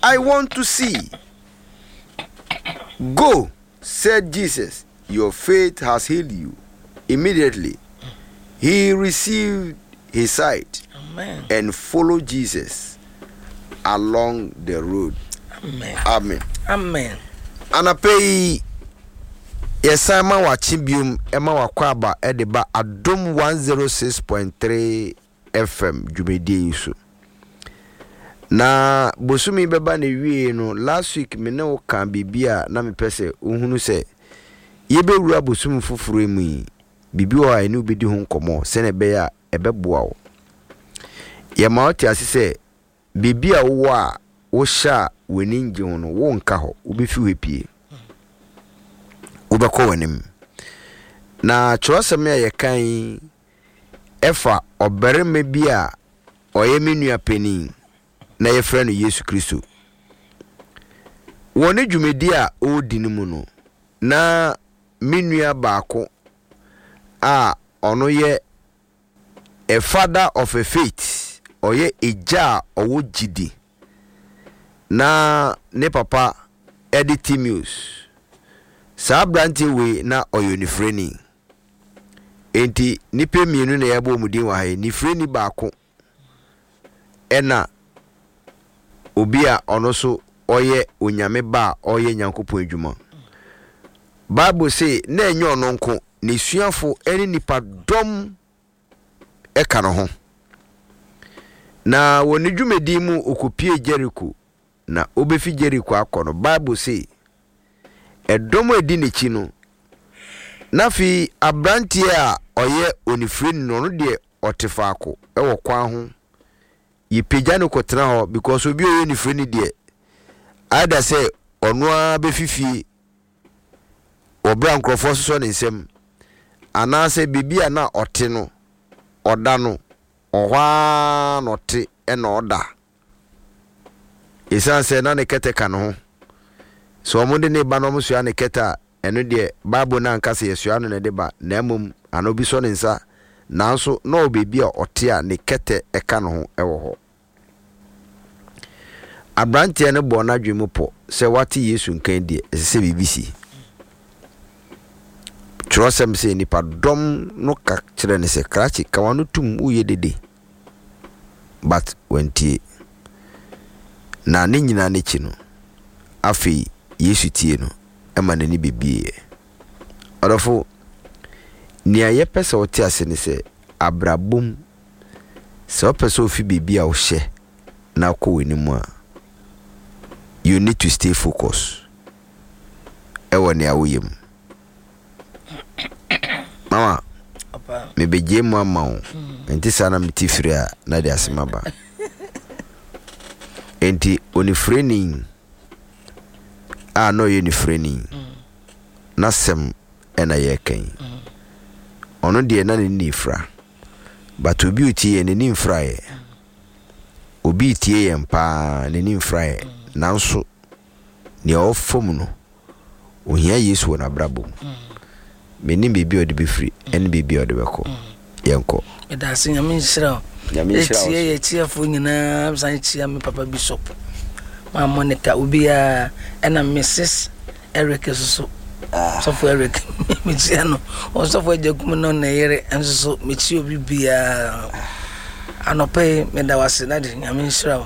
I want to see. Go, said Jesus. Your faith has healed you. Immediately, he received his sight. Amen. And followed Jesus along the road. Amen. Amen. Amen. Anapei yesama wa chibium ema wa kwaba edeba adom 106.3 FM dwumedi yiso. Na bosumi beba ne wie no last week me ne wo kan bibia na me pese ohunu se yebewura bosumi foforo mu yi bibi o a ene obedi ho nkomo se ne be ya ebeboa wo. Ye ma oti asise bibia wo a wo sha wani nje ho no wo nka ho obefi wepie ubeko wanim na chorosem ya yekan efa obereme bia oye menua pani na yefra no Yesu Kristo woni dwumedi a odini mu no na menua baako a ono ye a father of a faith oye eja owo gidi na ne papa Editimius Sabranti we na oyonifreni enti nipe mienu na yabo mudin wa hai nifreni baako ena obia ono so oye onyame ba oye nyankopon adwuma Bible say na enyo ono nko ne suafo eni nipa dom eka no ho na woni dwumedi mu okopie Jericho na obefi Jericho akono Bible say edomo edi nechi no nafi abrantie a oye onifreni no de otefaako ewo kwan ho yipeja no kotena ho because obi oye onifreni de ada say ono a befifie obra nkrofo so ne nsem ana se bibia na ote no oda no ohwa no te ena oda isan se na ne keteka no ho so omunde ne ba no mso ya ne keta eno de Bible na nka se yesu anu ne de ba na emum anobi so ne nsa nanso na obebia ote a ne kete eka no ho ewo ho abrantie ne bo na dwemu po se wate Yesu nkan de se BBC Trosem se nipa dom no ka kire ne se krachi ka wanu tum uye dede but wenti na ne nyina ne chi no afi Yesu tie no ema ne ni bibie odofo ni aye pese oti ase ne se abrabum se o pese ofi bibia o hye na ko weni mu a you need to stay focused ewo ne awoyem mama me beje mu ama o enti sana mitifiri a na de asemaba enti onifreni a no ye ni freni na sem ena ye kan ono de na ni fra but obi uti ye ni mfra ye obi tie ye mpa ni mfra ye nanso ne ofom no ohia Yesu na brabo meni bibi odi be free en bibi odi be ko yenko edase nyame nshira ye tie fo nyina san tie me papa bishop ma Monica ubia ena Mrs Eric so for Eric me tie no o so for Jakum no na yere enso so me tie obi bia anope me da wase na de nyame nshira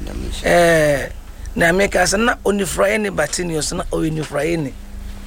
na me ka na onifraye ni batinios na onifraye ni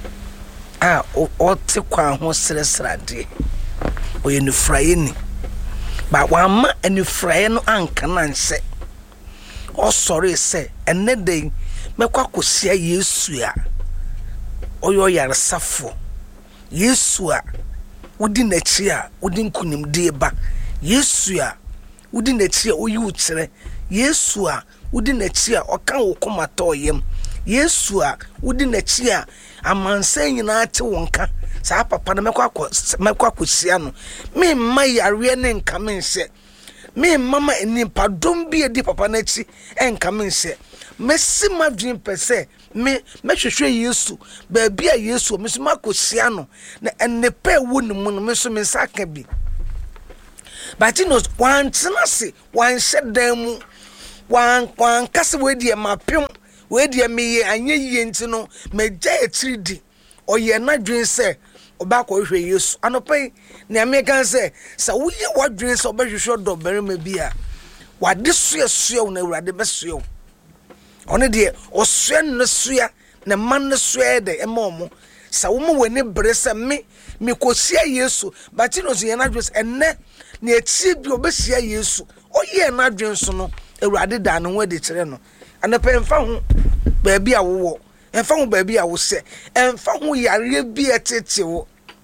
o te kwa ho sresrade o ye nifraye ni ba wa ma anifraye no anka na nse o sorry se enne dey mekwa kosia Yesu a oyo yaresafo Yesu a wudi na chi a wudi nkunimde ba Yesu a wudi na chi a oyi ukire Yesu a wudi na chi a okan wo komata oyem Yesu a wudi na chi a amansa nyina ate wonka sa papa na mekwa kosia no me mma yare ne nka mense me mama enipa dom bi edi papa na chi enka mense mesi madwin pese me hwehwe Yesu ba bia Yesu me so makosia no na enepa ewu ne mu no me so me saka bi but no wan tenase wan shedan mu wan kase we die mapem we de me ye anye ye nti no megya etiridi oye na dwen se oba ko hwe Yesu anopai ne ameka se sa wo ye wadwen se oba hwehwe do berema bi a wade suya na Awurade besuya one de osuya no suya na man no suya de emomo sa wo mo wani bere se me kosia Yesu bati no so ye na dwen se enne na etie bi obesia Yesu oye na dwen so no Awurade da no wadi kire no anopai mfa ho baabi a wo emfa ho baabi a wo se emfa ho yare bi etete wo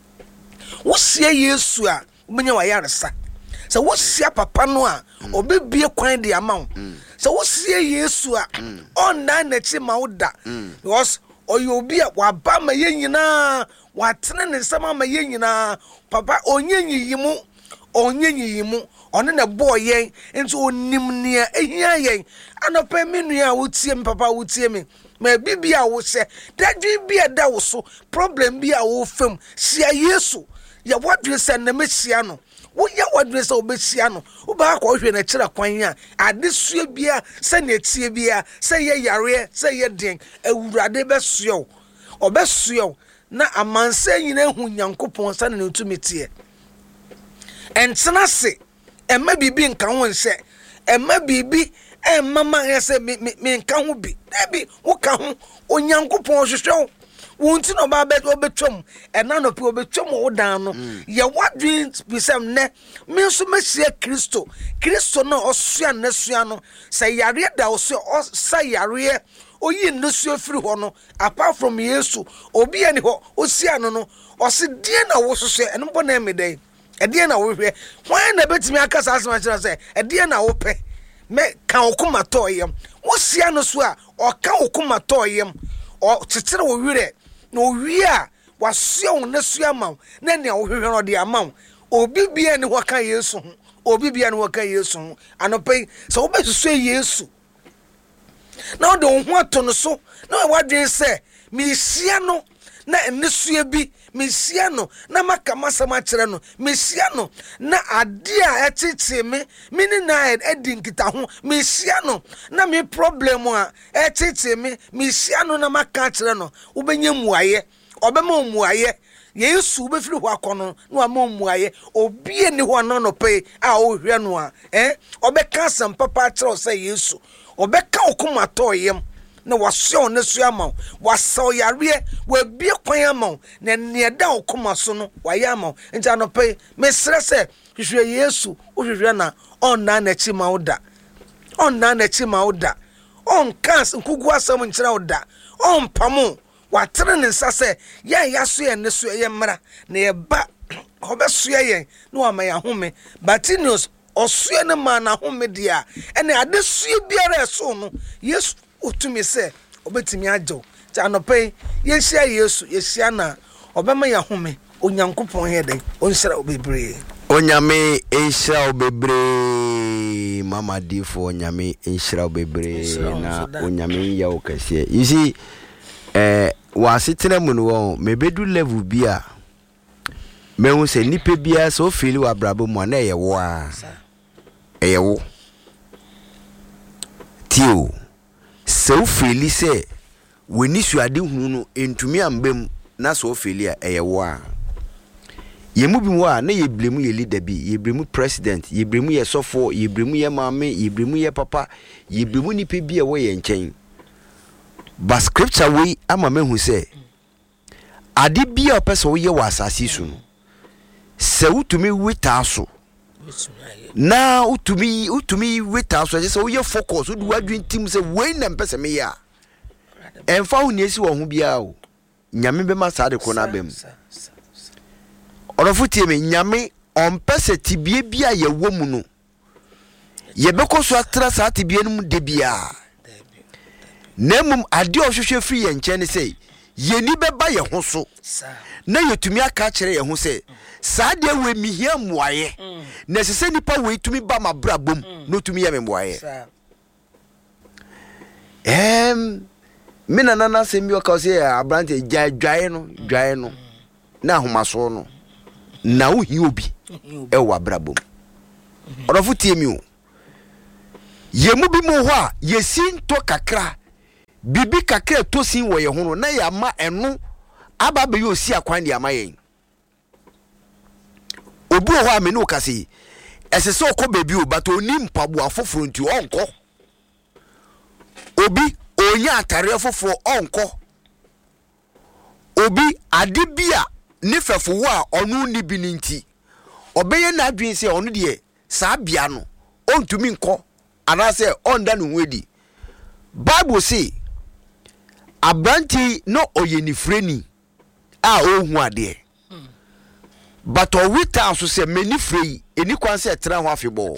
sie Yesu a umenya wa yaresa se wo sia papa no a obebie kwan de amawo se wo sie Yesu a on na chi ma wo da because oyo obi a wa ba ma ye nyina wa tene ne nsama ma ye nyina papa onyenyiyimu one na boy yen into onim nia ehia yen anopa menua wotie me papa wotie me ma bibia wo se dadwi bia da wo so problem bia wo fam sia Yesu ya wadwe se na mesia no wo ya wadwe se obesia no wo ba kwa hwe na kira kwan a adesua bia se na tie bia se ye yare se ye den Awurade besuo obesuo na amanse nyina hu Nyankopɔn sa na ntumitie entena se emma bibi nka ho nse emma bibi mama yese me nka ho bi debi wo ka ho Onyankopɔn hwehwe wo nti no ba obetwam ena no pe obetwam wo dan no ye wadwin bisem ne me nso mesia Kristo no osua na sua no say yare da osua say yare oyi nsuo firi ho no apart from Yesu obi ani ho osia no osi die na wo soso eno mpo na emedai edie na wo hwe hwan na betimi akasa asema kira say edie na wo pe me kan okuma toyem wo sia no so a o kan okuma toyem o titere wo wire no wi a wasua wo na sua ma na ne wo hwe no de ama obi bia ne ho kan Yesu ho obi bia ne ho kan Yesu ho anopai so wo besusu Yesu na wo de ho ato no so na wadwen se me sia no na enesua bi mesia no na maka masama kire no mesia no na ade a etete me ni na edi nkita ho mesia no na me problem a etete me mesia no na maka kire no ubenya muaye obema muaye Yesu befiri ho akono no ama muaye obie ni ho no pe a o hwe no a obeka sam papa kire say Yesu obeka okuma toyem na wasio na sua ma wasao yare wa bie kwan ama na ne da okoma so no waya ma nti anope mesre se hwehwe Yesu hwehwe na on na chi ma oda on na chi ma oda on kas nkugu asam nkyira oda on pamo watere ne nsa se ya so ye ne so ye mra na ye ba obesua ye na wa ma ya home Batinius osua ne ma na home dia ene adesua biara eso no Yesu utumi se obetimi ajo ti anopai yehia Yesu yehia na obema ya home Onyankopɔn hede onhyira obebre onyame enhyira obebre mama difo onyame enhyira obebre na onyame ya okase you see wasitena mu no mebedu level bia mehu se nipa bia so feel wa brabo mu na eyewo a eyewo tio so feel se weni suade hunu no entumi ambem na so feel a eyewo a yemu bi mu a na yeblemu ye leader bi yeblemu president yeblemu ye sofo yeblemu ye maame yeblemu ye papa yeblemu nipa bi e wo ye nchen ba scripture we ama mehu se ade bi a opese wo ye wa asase su no se utumi wita so na utumi wita so se wo ye focus wo du adwin tim se we na mpese me ya emfa wo niesi wo ho bia o nyame be ma sa de ko na bem orofutie me nyame ompese tibie bia ye wo mu no ye bekoso atra sa tibie no mu de bia nemum ade ohwehwe firi ye nche ne sei ye ni beba ye ho so na yetumi aka kire ye ho sei sa de we mihia muaye na sese nipa we tumi ba mabrabom no tumi ye muaye mina nana se mi o ka se abrante dwae no na homaso no na wo hi obi e wa brabom orofu tie mi o ye mu bi mo ho a ye sinto kakra bibi kakra tosin wo ye ho no na ya ma eno aba be yo si akwan de ama yen obu ho a me no kase ese se okọ bebi o but oni mpabo afoforo nti onko obi onya atare afoforo onko obi adibia ne fefo wo a onu ni bi nti obeye na adwen se onu de saa bia no ontumi nko ana se onda no wedi Bible say abranti no oyenifreni a ohu ade but o wita so se menifrei eni kwan se tra ho afebo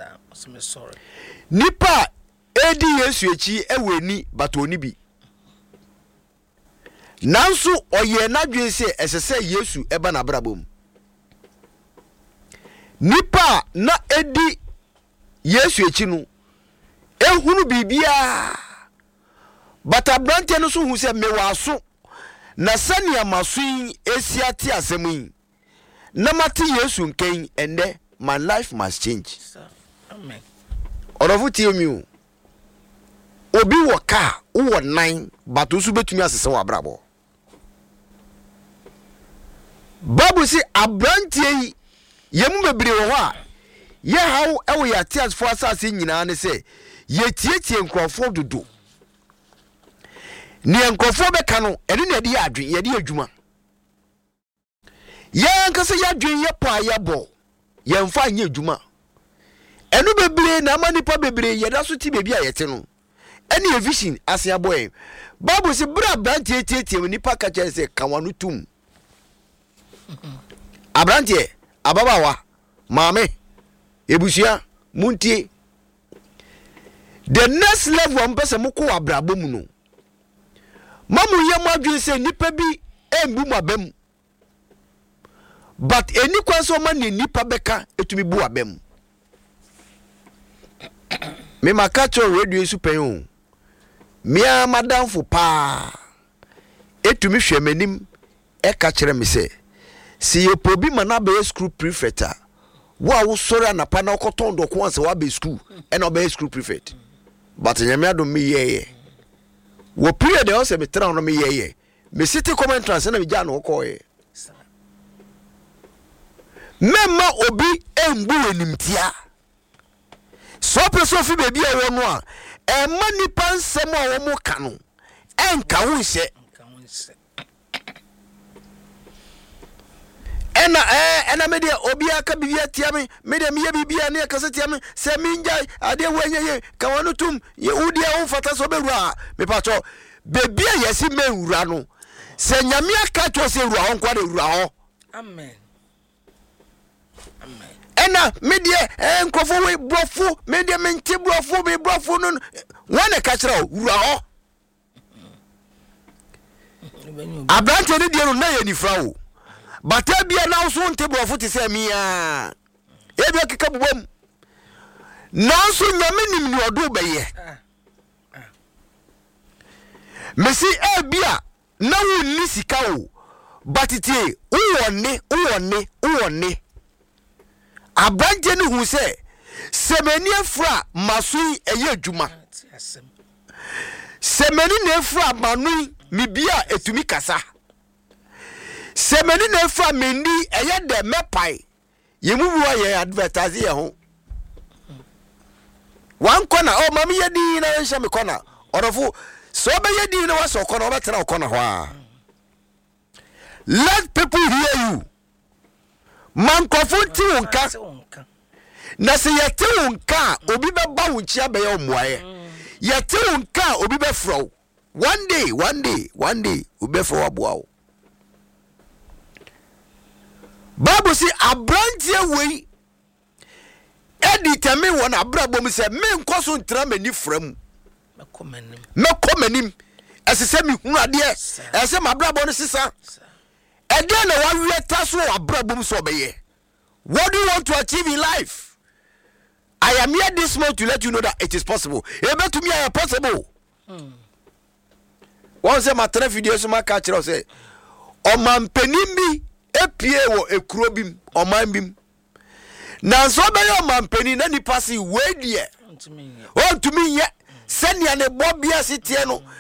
nipa edi Yesu echi eweni but oni bi nanso oye na dwen se esese Yesu eba na brabom nipa na edi Yesu echi no ehunu bibia but abrante no so hu se mewaso na sania masoin esiati asemi na mate Yesu nken ende my life must change. Amen. Orovuti emi obi wo ka wo 9 but osu betumi asese wa brabo. Bible say abrante yi yemu bebre wo ho a ye hawo ewo ya tears for asase nyina ne se ye tietie nkrofo dodo ni nkrofo beka no ene na de adwen ye de adwuma ye nkase ya adwen ye pa ye bo ye mfa anye adwuma enu bebre na manipa bebre ye da so ti bebi a yete no ene vision ase aboy Bible say bra brantie tietie nipa ka che se kawanu tum abrantie ababawa maame ebusia muntie the next level ampese moko abrabo mu no mamu ye madwen se nipa bi embu mabam but eni kwanso ma ni nipa beka etumi bu abam me makacho radio super on mia madam fo pa etumi hwemanim e ka kire me se si ye pobi manabe school prefect wo sori na pa na okoton do ko anse wa be school e na be school prefect but nyame adom me ye wo period e o se me tra no me ye me city comment trans na me ja no ko ye mema obi embu enimtia so person fi bebi e wo no a e mani pansem a wo mo ka no enka wo hye ena media obi aka bibia tiame media me bibia ne aka tiame se minja ade wenye ka wonu tum ye udia wo fata so bewura me pacho bebia yesi mewura no se nyame aka to se wura ho kwa de wura ho amen amen ena media nkofo we brofo media menti brofo be brofo no wane ka kira wura ho abrante ne die no na ye nifra wo bata bia na so nte brofo te se mia e bia keka bubam na so nyame nim ni odo beye mesi e bia na wo ni sika wo batite uwone abanje ni hu se semeni afra masui eye adwuma semeni na afra manui mibia etumi kasa semeni na afra mendi eye de mepai yemubuwa ye advertise ye ho wan kona o mami yedi na nhye me kona orofo so be yedi na waso kona obetena okona ho a let people hear you man kofunti wonka na se yete wonka obi be ba wonchia be ye omuaye yete wonka obi be fro one day obi fro aboa Bible say abrantie wei editame won abrabom se me nkoso ntra mani fram mekomanim esese mi hunu ade ese mabrabo no sisa ede na wawie taso abrabom so obeye. What do you want to achieve in life? I am here this month to let you know that it is possible. Ebe to me are possible. One say my three videos ma catch us say o man penimbi epie wo ekuro bim o man bim na so be o man peni na ni pasi we die on to me ye senia ne bobia sitie no